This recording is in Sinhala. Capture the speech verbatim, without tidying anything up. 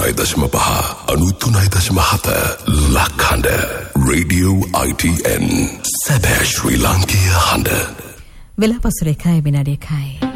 අනූතුනයි දශම පහ අනූතුනයි දශම හත ලක්හඬ Radio I T N සැබෑ ශ්‍රී ලාංකීය හඬ වෙලාපසුර එකයි විනාඩි එකයි